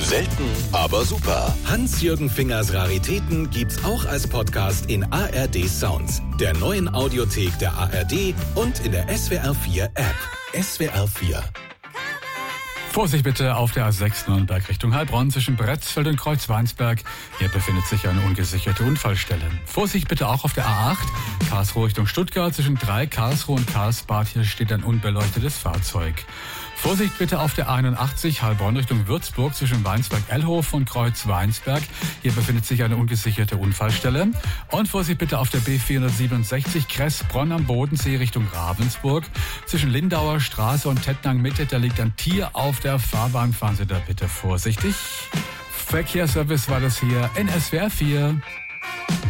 Selten, aber super. Hans-Jürgen Fingers Raritäten gibt's auch als Podcast in ARD Sounds, der neuen Audiothek der ARD und in der SWR4 App. SWR4. Vorsicht bitte auf der A6 Nürnberg Richtung Heilbronn zwischen Bretzfeld und Kreuzweinsberg. Hier befindet sich eine ungesicherte Unfallstelle. Vorsicht bitte auch auf der A8 Karlsruhe Richtung Stuttgart zwischen 3 Karlsruhe und Karlsbad. Hier steht ein unbeleuchtetes Fahrzeug. Vorsicht bitte auf der 81 Heilbronn Richtung Würzburg zwischen Weinsberg-Ellhof und Kreuzweinsberg. Hier befindet sich eine ungesicherte Unfallstelle. Und Vorsicht bitte auf der B467 Kressbronn am Bodensee Richtung Ravensburg. Zwischen Lindauer Straße und Tettnang Mitte, da liegt ein Tier auf der Fahrbahn. Fahren Sie da bitte vorsichtig. Verkehrsservice war das hier in SWR 4.